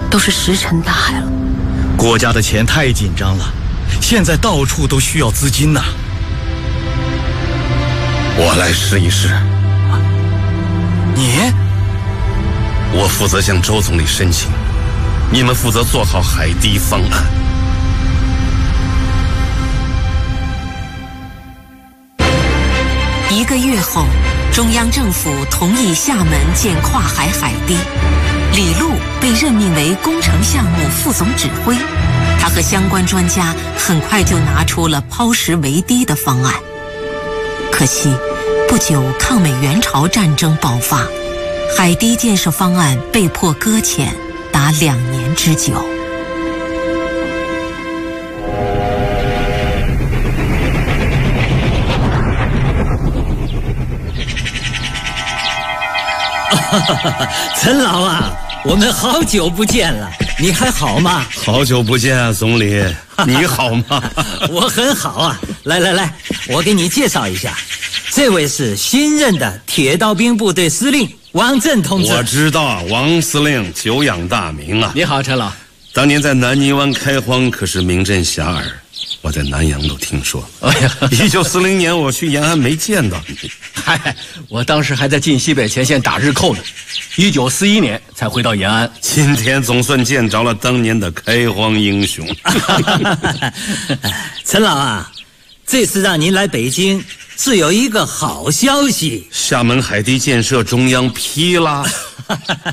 都是石沉大海了。 国家的钱太紧张了，现在到处都需要资金呐。 我来试一试。 你？ 我负责向周总理申请，你们负责做好海堤方案。 1个月后，中央政府同意厦门建跨海海堤，李路被任命为工程项目副总指挥。他和相关专家很快就拿出了抛石围堤的方案。可惜，不久抗美援朝战争爆发，海堤建设方案被迫搁浅达2年之久。 陈老啊，我们好久不见了，你还好吗？ 好久不见啊，总理，你好吗？ 我很好啊。来，我给你介绍一下，这位是新任的铁道兵部队司令王震同志。 我知道，王司令久仰大名啊。 你好，陈老。 当年在南泥湾开荒可是名震遐迩，我在南阳都听说。1940年我去延安没见到你。 嗨，我当时还在晋西北前线打日寇呢，1941年才回到延安。 今天总算见着了当年的开荒英雄。 陈老啊，这次让您来北京是有一个好消息， 厦门海堤建设中央批啦。